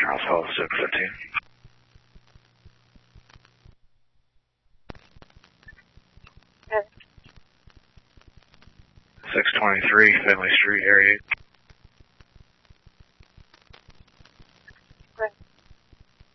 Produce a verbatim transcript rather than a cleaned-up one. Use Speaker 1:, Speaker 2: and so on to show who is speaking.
Speaker 1: Household six fifteen.
Speaker 2: Okay.
Speaker 1: six twenty-three, Finley Street, Area eight.